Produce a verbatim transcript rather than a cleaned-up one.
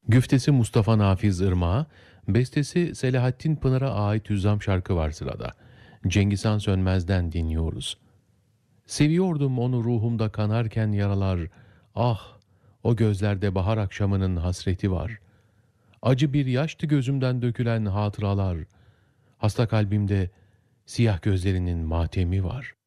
Güftesi Mustafa Nafiz Irmak'a, bestesi Selahattin Pınar'a ait Hüzzam şarkı var sırada. Cengizhan Sönmez'den dinliyoruz. Seviyordum onu ruhumda kanarken yaralar, ah o gözlerde bahar akşamının hasreti var. Acı bir yaştı gözümden dökülen hatıralar, hasta kalbimde siyah gözlerinin matemi var.